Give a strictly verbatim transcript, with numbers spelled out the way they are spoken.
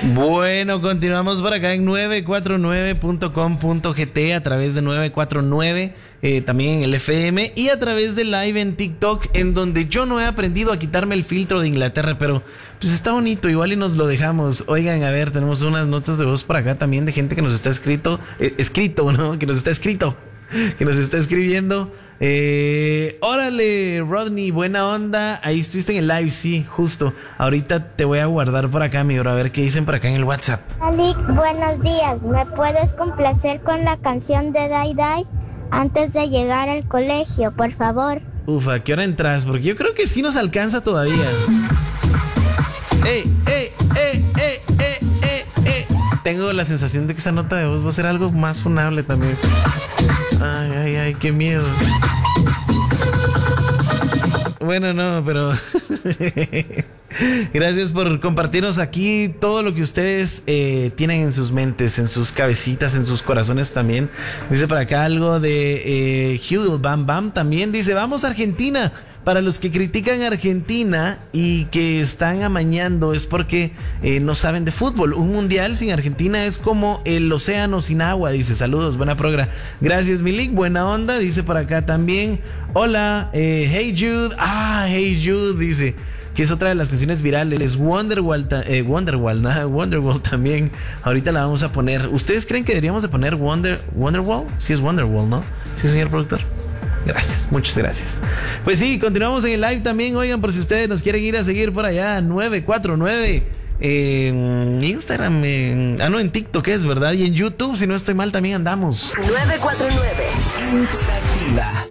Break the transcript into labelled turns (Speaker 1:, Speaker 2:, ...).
Speaker 1: Bueno, continuamos por acá en nueve cuatro nueve punto com punto g t, a través de nueve cuatro nueve, eh, también en el F M y a través de live en TikTok, en donde yo no he aprendido a quitarme el filtro de Inglaterra, pero pues está bonito, igual y nos lo dejamos. Oigan, a ver, tenemos unas notas de voz por acá también de gente que nos está escrito, eh, escrito, ¿no? Que nos está escrito, que nos está escribiendo. Eh, órale, Rodney, buena onda. Ahí estuviste en el live, sí, justo. Ahorita te voy a guardar por acá, mi bro, a ver qué dicen por acá en el WhatsApp.
Speaker 2: Alik, buenos días. ¿Me puedes complacer con la canción de Die Die antes de llegar al colegio, por favor?
Speaker 1: Ufa, ¿a qué hora entras? Porque yo creo que sí nos alcanza todavía. ¡Ey, ey, ey, ey, ey, ey, ey! Tengo la sensación de que esa nota de voz va a ser algo más funable también. Ay, ay, ay, qué miedo. Bueno, no, pero gracias por compartirnos aquí todo lo que ustedes eh, tienen en sus mentes, en sus cabecitas, en sus corazones también. Dice por acá algo de eh, Hugh Bam Bam también. Dice, vamos a Argentina. Para los que critican a Argentina y que están amañando es porque eh, no saben de fútbol. Un mundial sin Argentina es como el océano sin agua. Dice, saludos, buena progra. Gracias, Milik, buena onda. Dice por acá también, hola, eh, Hey Jude. Ah, Hey Jude, dice, que es otra de las canciones virales. Wonderwall, eh, Wonderwall, nada, Wonderwall también. Ahorita la vamos a poner. ¿Ustedes creen que deberíamos de poner Wonder, Wonderwall? Sí es Wonderwall, ¿no? Sí, señor productor. Gracias, muchas gracias. Pues sí, continuamos en el live también. Oigan, por si ustedes nos quieren ir a seguir por allá, nueve cuatro nueve en Instagram, en, ah no, en TikTok es, ¿verdad? Y en YouTube, si no estoy mal, también andamos.
Speaker 3: nueve cuatro nueve
Speaker 4: Interactiva.